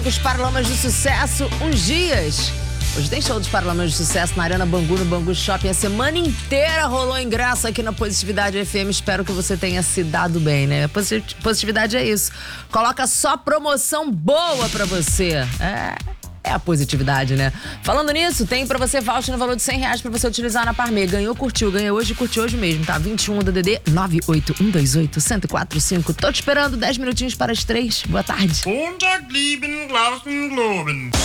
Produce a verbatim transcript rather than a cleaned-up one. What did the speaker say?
Os Paralamas do Sucesso, uns dias. Hoje tem show dos Paralamas do Sucesso na Arena Bangu, no Bangu Shopping. A semana inteira rolou ingresso aqui na Positividade F M. Espero que você tenha se dado bem, né? Positividade é isso. Coloca só promoção boa pra você. É... É a positividade, né? Falando nisso, tem pra você voucher no valor de cem reais pra você utilizar na Parmê. Ganhou, curtiu. Ganhou hoje, curtiu hoje mesmo, tá? vinte e um da D D nove oito um dois oito um zero quatro cinco. Tô te esperando dez minutinhos para as três. Boa tarde.